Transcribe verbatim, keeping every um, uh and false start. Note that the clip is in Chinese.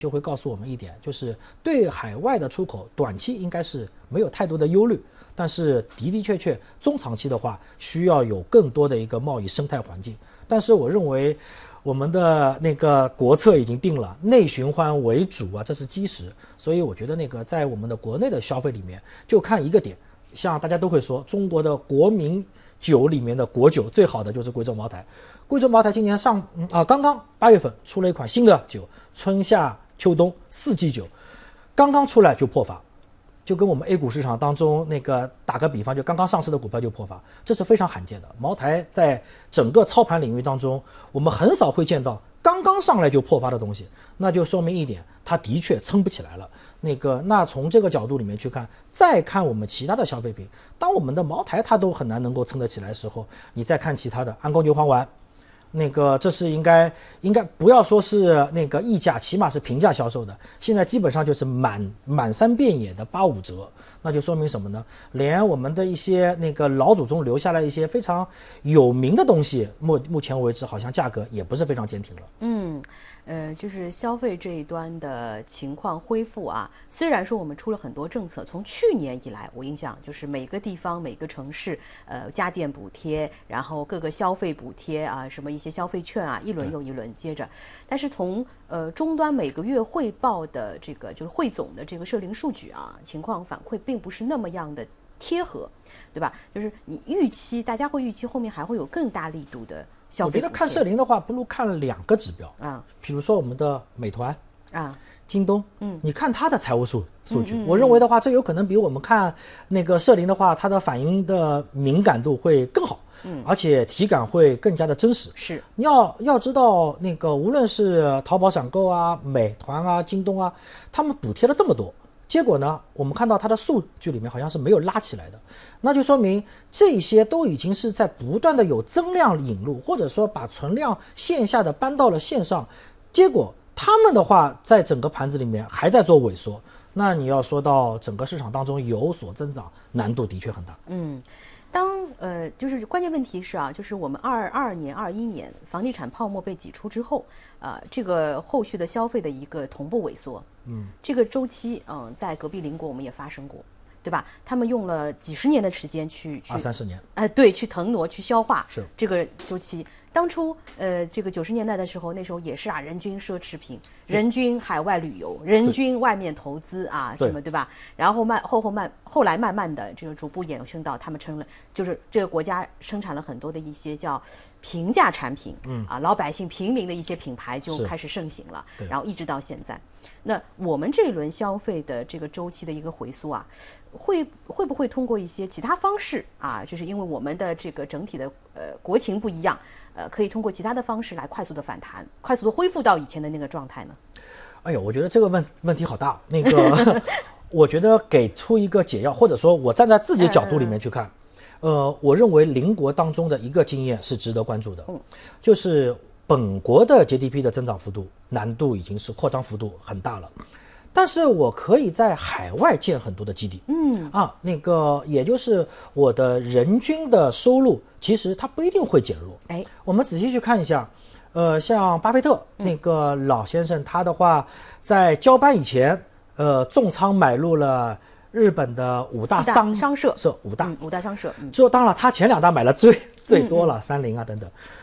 就会告诉我们一点，就是对海外的出口短期应该是没有太多的忧虑，但是的的确确中长期的话需要有更多的一个贸易生态环境。但是我认为我们的那个国策已经定了，内循环为主啊，这是基石。所以我觉得那个在我们的国内的消费里面，就看一个点，像大家都会说中国的国民酒里面的国酒最好的就是贵州茅台。贵州茅台今年上啊、嗯呃、刚刚八月份出了一款新的酒，春夏秋冬四季酒，刚刚出来就破发，就跟我们 A 股市场当中那个打个比方，就刚刚上市的股票就破发，这是非常罕见的。茅台在整个操盘领域当中，我们很少会见到刚刚上来就破发的东西，那就说明一点，它的确撑不起来了。那个，那从这个角度里面去看，再看我们其他的消费品，当我们的茅台它都很难能够撑得起来的时候，你再看其他的安宫牛黄丸。那个这是应该应该不要说是那个溢价，起码是平价销售的，现在基本上就是满满山遍野的八五折，那就说明什么呢？连我们的一些那个老祖宗留下来一些非常有名的东西，目目前为止好像价格也不是非常坚挺了。 嗯。呃，就是消费这一端的情况恢复啊。虽然说我们出了很多政策，从去年以来，我印象就是每个地方、每个城市，呃，家电补贴，然后各个消费补贴啊，什么一些消费券啊，一轮又一轮接着。但是从呃终端每个月汇报的这个就是汇总的这个社零数据啊，情况反馈并不是那么样的贴合，对吧？就是你预期，大家会预期后面还会有更大力度的。 我觉得看社零的话，不如看两个指标啊，比如说我们的美团啊、京东，嗯，你看它的财务数数据，嗯嗯嗯我认为的话，这有可能比我们看那个社零的话，它的反应的敏感度会更好，嗯，而且体感会更加的真实。 是， 你要要知道，那个无论是淘宝闪购啊、美团啊、京东啊，他们补贴了这么多。结果呢，我们看到它的数据里面好像是没有拉起来的，那就说明这些都已经是在不断的有增量引入，或者说把存量线下的搬到了线上，结果他们的话在整个盘子里面还在做萎缩，那你要说到整个市场当中有所增长，难度的确很大。 嗯。当呃，就是关键问题是啊，就是我们二二年、二一年房地产泡沫被挤出之后，呃，这个后续的消费的一个同步萎缩，嗯，这个周期，嗯、呃，在隔壁邻国我们也发生过，对吧？他们用了几十年的时间去去二三十年， 哎、呃，对，去腾挪、去消化是这个周期。当初呃，这个九十年代的时候，那时候也是啊，人均奢侈品，人均海外旅游，人均外面投资啊，什么对吧？然后慢后后慢后来慢慢的这个逐步衍生到他们成了，就是这个国家生产了很多的一些叫平价产品，嗯啊，老百姓平民的一些品牌就开始盛行了，然后一直到现在。那我们这一轮消费的这个周期的一个回缩啊，会会不会通过一些其他方式啊？就是因为我们的这个整体的呃国情不一样。呃，可以通过其他的方式来快速的反弹，快速的恢复到以前的那个状态呢？ 哎呦，我觉得这个问问题好大。那个，我觉得给出一个解药，或者说我站在自己的角度里面去看，呃，我认为邻国当中的一个经验是值得关注的，嗯，就是本国的 G D P 的增长幅度难度已经是扩张幅度很大了。但是我可以在海外建很多的基地，嗯啊，那个也就是我的人均的收入，其实它不一定会减弱。哎，我们仔细去看一下，呃，像巴菲特那个老先生，他的话在交班以前，呃，重仓买入了日本的五大商商社， 是五大、 嗯、五大商社。嗯， 就当然他前两大买了最最多了，嗯、三菱啊等等。